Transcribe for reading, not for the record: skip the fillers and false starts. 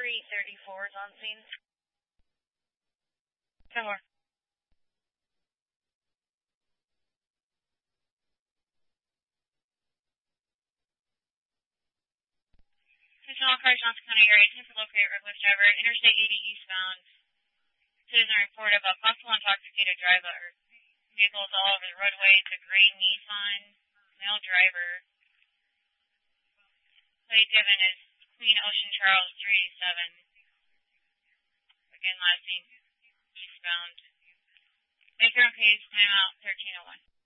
334 is on scene. 10 more. All cars, Johnson County area, 10 for locate reckless driver, Interstate 80 eastbound. Citizen report about possible intoxicated driver. Vehicles all over the roadway. It's a gray Nissan. Male driver. Plate given is Queen Ocean Charles 387. Again, last name eastbound. Make your own case, timeout 1301.